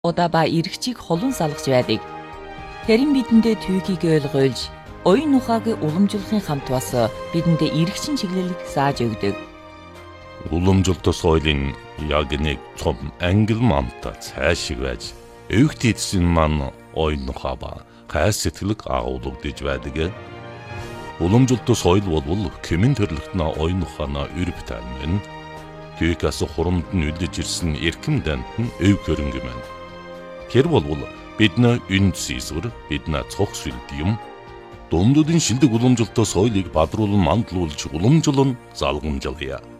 Удаабаа эргчийг холон салгаж байдаг. Харин бидэндээ түүхийг ойлгуулж, оюун ухааг уламжуулахын хамт бас бидэндээ эргчин чиглэлийг зааж өгдөг. Уламжлалт соёлын яг нэг том ангил мамта цаашиг байж, өвгт эдсэн маань оюун ухаа ба гай сэтгэлэг агуулгадж байдаг. Уламжлалт соёл бол кемэн төрлөختнө оюун ухаанаа өрөвтөн мэн. Түүхээс хурамд нь үлдэж ирсэн эрхэм дант нь өв хөрөнгө мэн. Тэр бол бидний үнд зэсвэр, бидний цог сүлд юм. Дундуудын шилдэг уламжлалт соёлыг бадруулан мандуулж уламжлан залгамжлая.